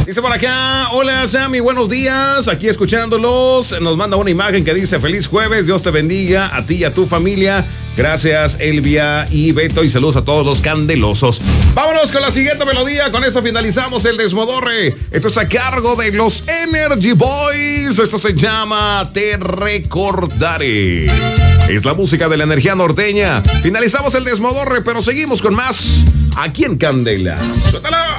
Dice por acá, hola Sammy, buenos días, aquí escuchándolos. Nos manda una imagen que dice, feliz jueves, Dios te bendiga, a ti y a tu familia. Gracias, Elvia y Beto, y saludos a todos los candelosos. Vámonos con la siguiente melodía. Con esto finalizamos el desmodorre. Esto es a cargo de los Energy Boys. Esto se llama Te Recordaré. Es la música de la energía norteña. Finalizamos el desmodorre, pero seguimos con más aquí en Candela. ¡Suéltala!